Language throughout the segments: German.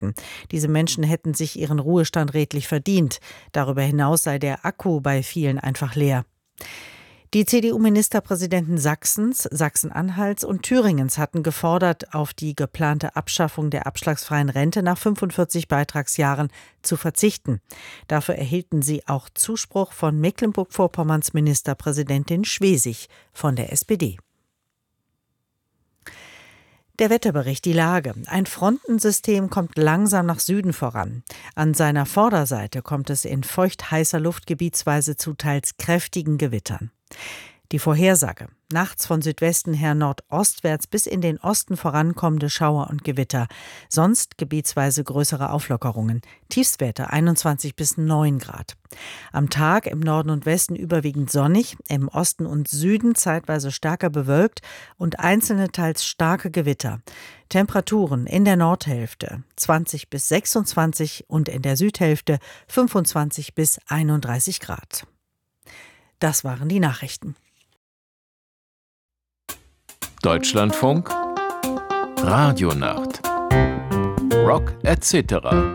sagten, diese Menschen hätten sich ihren Ruhestand redlich verdient. Darüber hinaus sei der Akku bei vielen einfach leer. Die CDU-Ministerpräsidenten Sachsens, Sachsen-Anhalts und Thüringens hatten gefordert, auf die geplante Abschaffung der abschlagsfreien Rente nach 45 Beitragsjahren zu verzichten. Dafür erhielten sie auch Zuspruch von Mecklenburg-Vorpommerns Ministerpräsidentin Schwesig von der SPD. Der Wetterbericht, die Lage. Ein Frontensystem kommt langsam nach Süden voran. An seiner Vorderseite kommt es in feucht-heißer Luft gebietsweise zu teils kräftigen Gewittern. Die Vorhersage. Nachts von Südwesten her nordostwärts bis in den Osten vorankommende Schauer und Gewitter. Sonst gebietsweise größere Auflockerungen. Tiefstwerte 21 bis 9 Grad. Am Tag im Norden und Westen überwiegend sonnig, im Osten und Süden zeitweise stärker bewölkt und einzelne teils starke Gewitter. Temperaturen in der Nordhälfte 20 bis 26 und in der Südhälfte 25 bis 31 Grad. Das waren die Nachrichten. Deutschlandfunk Radionacht Rock etc.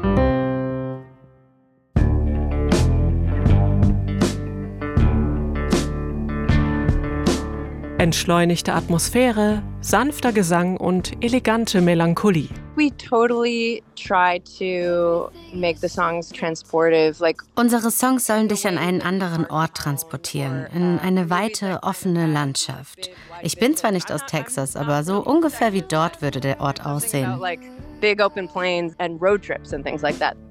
Entschleunigte Atmosphäre, sanfter Gesang und elegante Melancholie. We totally try to make the songs transportive. Unsere Songs sollen dich an einen anderen Ort transportieren, in eine weite, offene Landschaft. Ich bin zwar nicht aus Texas, aber so ungefähr wie dort würde der Ort aussehen. Big open plains and road trips and things like that.